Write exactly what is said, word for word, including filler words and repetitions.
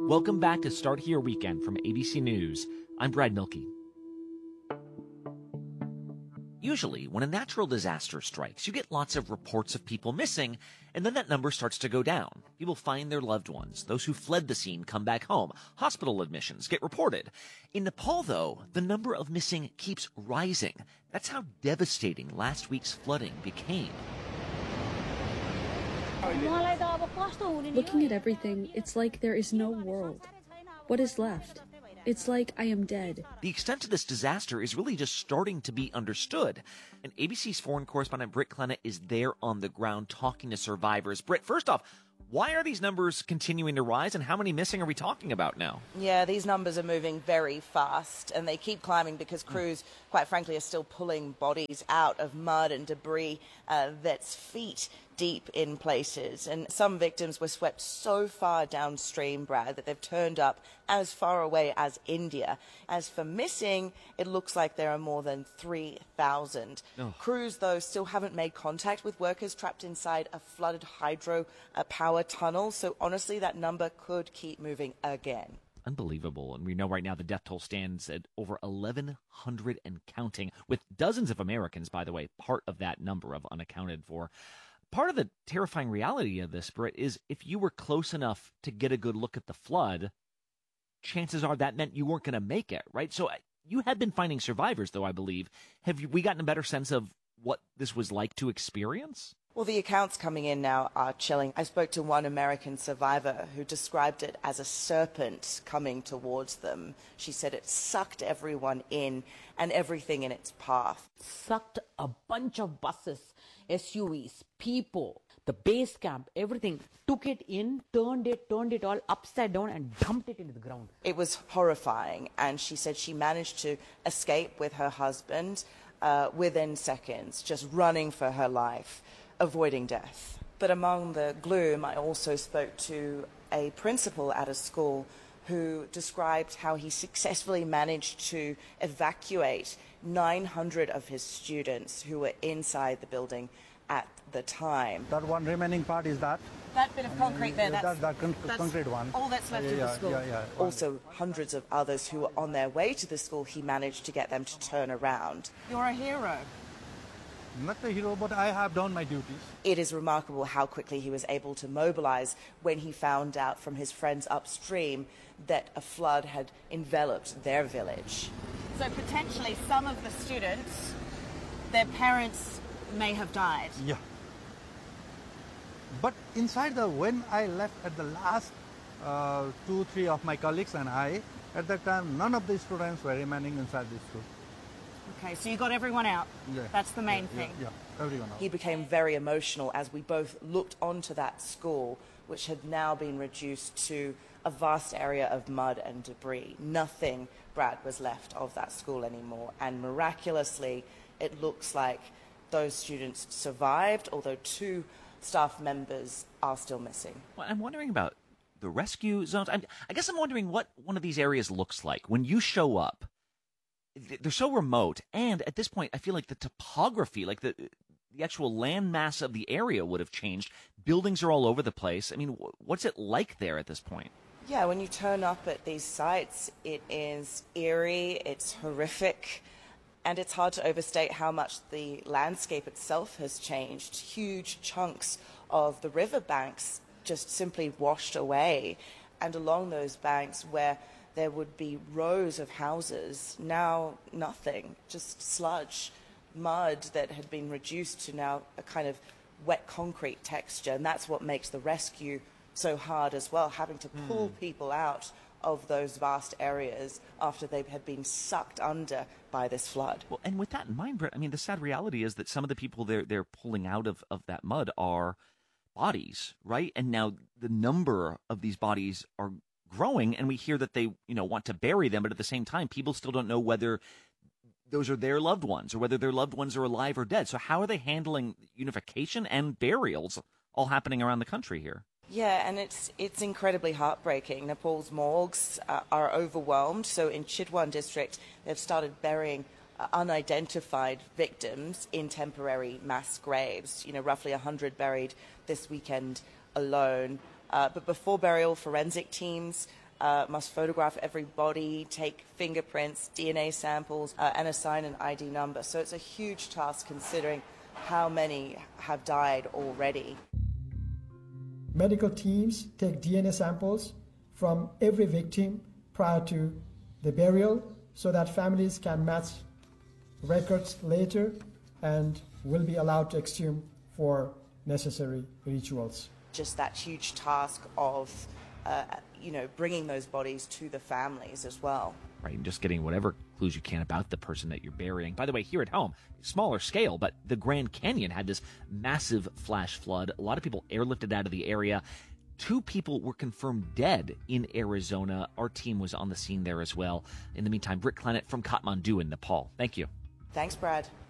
Welcome back to Start Here Weekend from A B C News. I'm Brad Milkey. Usually, when a natural disaster strikes, you get lots of reports of people missing, and then that number starts to go down. People find their loved ones. Those who fled the scene come back home. Hospital admissions get reported. In Nepal, though, the number of missing keeps rising. That's how devastating last week's flooding became. Looking at everything, it's like there is no world. What is left? It's like I am dead. The extent of this disaster is really just starting to be understood. And A B C's foreign correspondent Britt Clennett is there on the ground talking to survivors. Britt, first off, why are these numbers continuing to rise, and how many missing are we talking about now? Yeah, these numbers are moving very fast, and they keep climbing because crews, quite frankly, are still pulling bodies out of mud and debris uh, that's feet deep in places. And some victims were swept so far downstream, Brad, that they've turned up as far away as India. As for missing, it looks like there are more than three thousand. Oh. Crews, though, still haven't made contact with workers trapped inside a flooded hydro uh, power tunnel. So honestly, that number could keep moving again. Unbelievable. And we know right now the death toll stands at over eleven hundred and counting, with dozens of Americans, by the way, part of that number of unaccounted for. Part of the terrifying reality of this, Britt, is if you were close enough to get a good look at the flood, chances are that meant you weren't going to make it, right? So you had been finding survivors, though, I believe. Have we gotten a better sense of what this was like to experience? Well, the accounts coming in now are chilling. I spoke to one American survivor who described it as a serpent coming towards them. She said it sucked everyone in and everything in its path. Sucked a bunch of buses, S U Vs, people, the base camp, everything, took it in, turned it, turned it all upside down and dumped it into the ground. It was horrifying, and she said she managed to escape with her husband uh, within seconds, just running for her life, avoiding death. But among the gloom, I also spoke to a principal at a school who described how he successfully managed to evacuate nine hundred of his students who were inside the building at the time. That one remaining part is that? That bit of concrete there, that's, that, that con that's concrete one. all that's left yeah, of yeah, the school. Yeah, yeah. Also, hundreds of others who were on their way to the school, he managed to get them to turn around. You're a hero. Not a hero, but I have done my duties. It is remarkable how quickly he was able to mobilize when he found out from his friends upstream that a flood had enveloped their village. So potentially some of the students, their parents may have died. Yeah. But inside the, when I left at the last uh, two, three of my colleagues and I, at that time, none of the students were remaining inside the school. Okay, so you got everyone out. Yeah. That's the main yeah, thing. Yeah, yeah, everyone out. He became very emotional as we both looked onto that school, which had now been reduced to a vast area of mud and debris. Nothing, Brad, was left of that school anymore. And miraculously, it looks like those students survived, although two staff members are still missing. Well, I'm wondering about the rescue zones. I'm, I guess I'm wondering what one of these areas looks like. When you show up, they're so remote, and at this point, I feel like the topography, like the the actual land mass of the area would have changed. Buildings are all over the place. I mean, what's it like there at this point? Yeah, when you turn up at these sites, it is eerie, it's horrific, and it's hard to overstate how much the landscape itself has changed. Huge chunks of the riverbanks just simply washed away, and along those banks where there would be rows of houses, now nothing, just sludge, mud that had been reduced to now a kind of wet concrete texture, and that's what makes the rescue so hard as well, having to pull mm. people out of those vast areas after they had been sucked under by this flood. Well, and with that in mind, Britt, I mean, the sad reality is that some of the people they're, they're pulling out of, of that mud are bodies, right? And now the number of these bodies are growing, and we hear that they, you know, want to bury them, but at the same time, people still don't know whether those are their loved ones or whether their loved ones are alive or dead. So how are they handling unification and burials all happening around the country here? Yeah, and it's it's incredibly heartbreaking. Nepal's morgues uh, are overwhelmed. So in Chitwan district, they've started burying uh, unidentified victims in temporary mass graves. You know, roughly one hundred buried this weekend alone. Uh, but before burial, forensic teams uh, must photograph every body, take fingerprints, D N A samples, uh, and assign an I D number. So it's a huge task considering how many have died already. Medical teams take D N A samples from every victim prior to the burial so that families can match records later and will be allowed to exhume for necessary rituals. Just that huge task of, uh, you know, bringing those bodies to the families as well. Right, and just getting whatever clues you can about the person that you're burying. By the way, here at home, smaller scale, but the Grand Canyon had this massive flash flood. A lot of people airlifted out of the area. Two people were confirmed dead in Arizona. Our team was on the scene there as well. In the meantime, Britt Clannett from Kathmandu in Nepal. Thank you. Thanks, Brad.